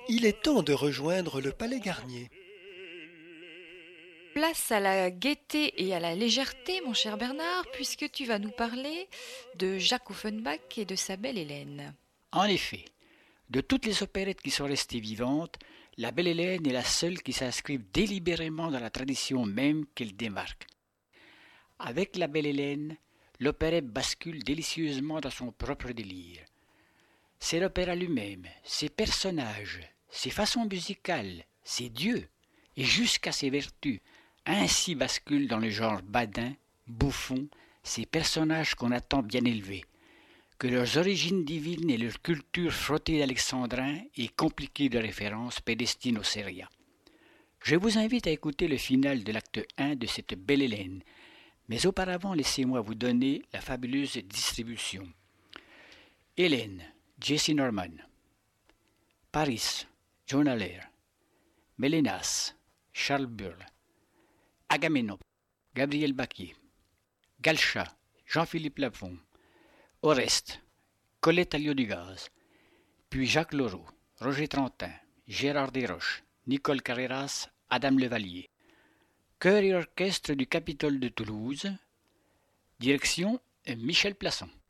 Il est temps de rejoindre le Palais Garnier. Place à la gaieté et à la légèreté, mon cher Bernard, puisque tu vas nous parler de Jacques Offenbach et de sa belle Hélène. En effet, de toutes les opérettes qui sont restées vivantes, La Belle Hélène est la seule qui s'inscrive délibérément dans la tradition même qu'elle démarque. Avec La Belle Hélène, l'opérette bascule délicieusement dans son propre délire. C'est l'opéra lui-même, ses personnages, ses façons musicales, ses dieux, et jusqu'à ses vertus, ainsi basculent dans le genre badin, bouffon, ces personnages qu'on attend bien élevés, que leurs origines divines et leur culture frottée d'alexandrin et compliquée de références prédestinent au Séria. Je vous invite à écouter le final de l'acte 1 de cette belle Hélène, mais auparavant laissez-moi vous donner la fabuleuse distribution. Hélène, Jesse Norman. Paris, John Haller. Mélénas, Charles Burle. Agamemnon, Gabriel Baquier. Galcha, Jean-Philippe Lafont. Oreste, Colette Alliot-Dugaz. Puis Jacques Laureau, Roger Trentin, Gérard Desroches, Nicole Carreras, Adam Levalier. Chœur et orchestre du Capitole de Toulouse. Direction Michel Plasson.